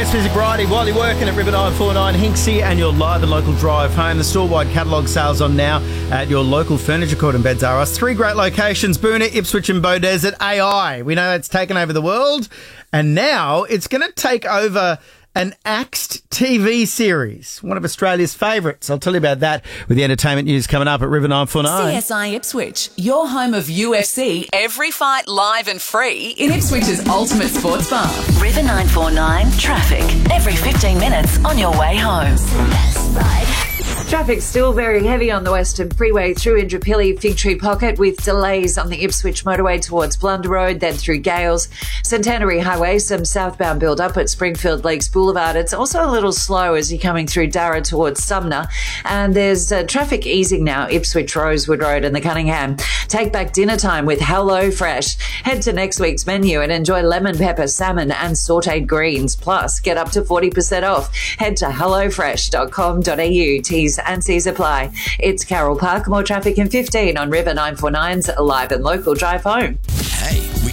Yes, Busy Bridie, while you're working at River 949 Hinksey and your live and local drive home. The store-wide catalogue sales on now at your local furniture court in Beds R Us. 3 great locations, Boonah, Ipswich and Beaudesert. AI, we know it's taken over the world, and now it's going to take over an Axed TV series, one of Australia's favourites. I'll tell you about that with the entertainment news coming up at River 949. CSI Ipswich, your home of UFC, every fight live and free in Ipswich's ultimate sports bar. River 949 traffic every 15 minutes on your way home. Traffic still very heavy on the Western Freeway through Indooroopilly Fig Tree Pocket with delays on the Ipswich motorway towards Blunder Road, then through Gales. Centenary Highway, some southbound build up at Springfield Lakes Boulevard. It's also a little slow as you're coming through Darra towards Sumner. And there's traffic easing now, Ipswich Rosewood Road and the Cunningham. Take back dinner time with Hello Fresh. Head to next week's menu and enjoy lemon pepper, salmon and sautéed greens. Plus, get up to 40% off. Head to hellofresh.com.au. T's and C's apply. It's Carol Park. More traffic in 15 on River 949's live and local drive home.